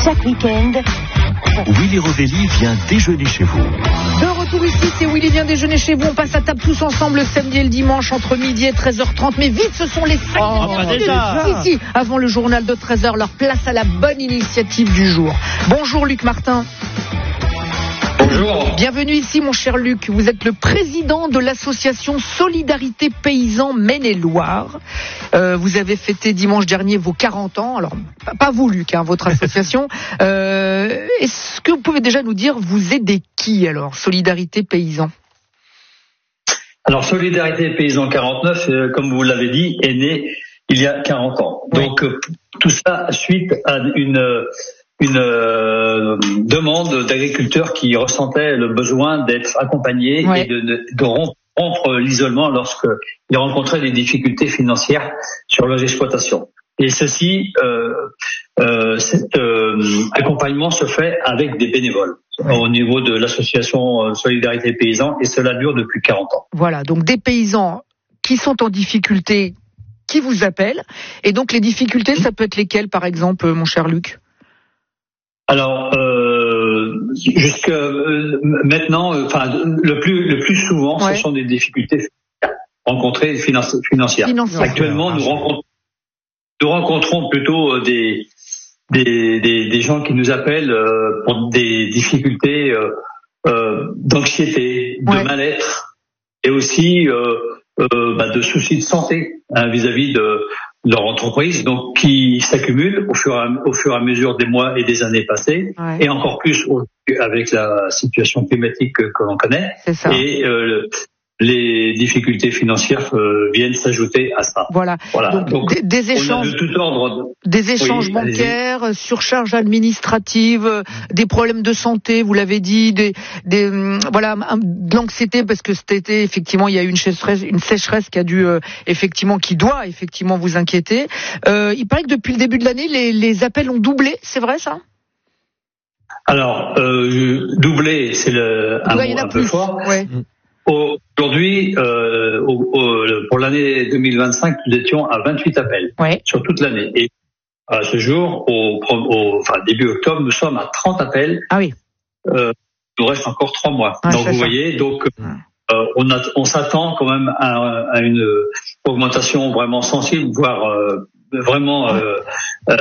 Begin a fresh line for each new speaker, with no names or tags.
Chaque week-end,
Willy Rovelli vient déjeuner chez vous.
De retour ici, c'est Willy vient déjeuner chez vous. On passe à table tous ensemble le samedi et le dimanche entre midi et 13h30. Mais vite, ce sont les 5 minutes ici, avant le journal de 13h. Leur place à la bonne initiative du jour. Bonjour Luc Martin.
Bonjour.
Bienvenue ici mon cher Luc. Vous êtes le président de l'association Solidarité Paysans Maine-et-Loire. Vous avez fêté dimanche dernier vos 40 ans. Alors, pas vous Luc, votre association. Est-ce que vous pouvez déjà nous dire, vous aidez qui alors, Solidarité Paysans?
Alors, Solidarité Paysans 49, comme vous l'avez dit, est né il y a 40 ans. Oui. Donc, tout ça suite à une demande d'agriculteurs qui ressentaient le besoin d'être accompagnés et de rompre l'isolement lorsqu'ils rencontraient des difficultés financières sur leurs exploitations. Et cet accompagnement se fait avec des bénévoles au niveau de l'association Solidarité Paysans, et cela dure depuis 40 ans.
Voilà, donc des paysans qui sont en difficulté, qui vous appellent. Et donc les difficultés, ça peut être lesquelles par exemple, mon cher Luc?
Alors, jusque maintenant, le plus souvent, ce sont des difficultés rencontrées financières. Actuellement, nous rencontrons plutôt des gens qui nous appellent pour des difficultés d'anxiété, de mal-être, et aussi de soucis de santé vis-à-vis de leur entreprise, donc qui s'accumulent au fur et à mesure des mois et des années passées, et encore plus avec la situation climatique que l'on connaît. Et les difficultés financières viennent s'ajouter à ça.
Voilà. Donc des échanges,
on a de tout ordre.
Des échanges bancaires, surcharge administrative, des problèmes de santé, vous l'avez dit, de l'anxiété, parce que cet été, effectivement, il y a eu une sécheresse qui a dû, qui doit effectivement vous inquiéter. Il paraît que depuis le début de l'année, les appels ont doublé, c'est vrai ça?
Alors, doublé, c'est un mot un peu fort. Ouais. Aujourd'hui, pour l'année 2025, nous étions à 28 appels sur toute l'année. Et à ce jour, début octobre, nous sommes à 30 appels. Ah oui. Il nous reste encore 3 mois. Donc vous voyez, on s'attend quand même à une augmentation vraiment sensible, voire vraiment